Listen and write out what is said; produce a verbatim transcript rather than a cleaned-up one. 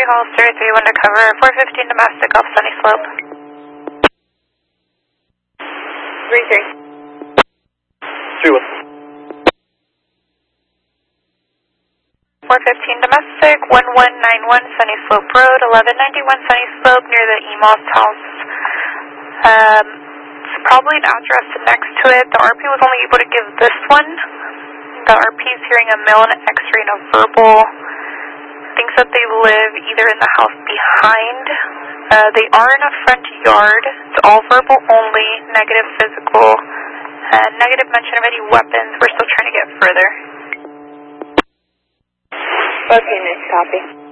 Hollister, three one to cover, four fifteen domestic off Sunny Slope. three three. three one. four fifteen domestic, one one nine one Sunny Slope Road, eleven ninety-one Sunny Slope near the E M O S house. Um, it's probably an address next to it. The R P was only able to give this one. The R P is hearing a mail and an X-ray and a verbal. Thinks that they live either in the house behind. Uh, they are in a front yard. It's all verbal only, negative physical, and negative mention of any weapons. We're still trying to get further. Okay, nice copy.